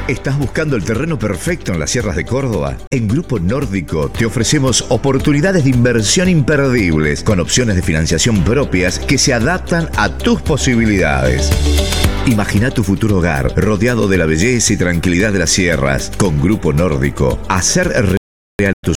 ¿Estás buscando el terreno perfecto en las sierras de Córdoba? En Grupo Nórdico te ofrecemos oportunidades de inversión imperdibles con opciones de financiación propias que se adaptan a tus posibilidades. Imagina tu futuro hogar rodeado de la belleza y tranquilidad de las sierras. Con Grupo Nórdico, hacer real tus